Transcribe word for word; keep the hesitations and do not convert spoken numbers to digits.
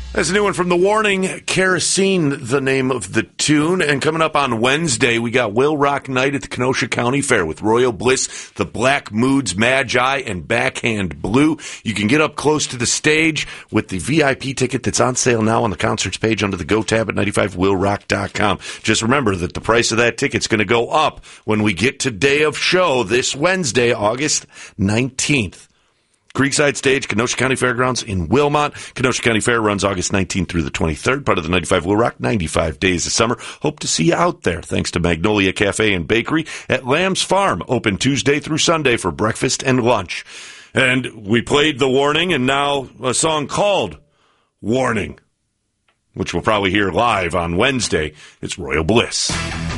That's a new one from The Warning. Kerosene, the name of the tune. And coming up on Wednesday, we got Will Rock Night at the Kenosha County Fair with Royal Bliss, the Black Moods, Magi, and Backhand Blue. You can get up close to the stage with the V I P ticket that's on sale now on the concerts page under the Go tab at ninety-five will rock dot com. Just remember that the price of that ticket's going to go up when we get to day of show this Wednesday, August nineteenth. Creekside Stage, Kenosha County Fairgrounds in Wilmot. Kenosha County Fair runs August nineteenth through the twenty-third, part of the ninety-five Will Rock, ninety-five Days of Summer. Hope to see you out there. Thanks to Magnolia Cafe and Bakery at Lamb's Farm, open Tuesday through Sunday for breakfast and lunch. And we played The Warning, and now a song called Warning, which we'll probably hear live on Wednesday. It's Royal Bliss.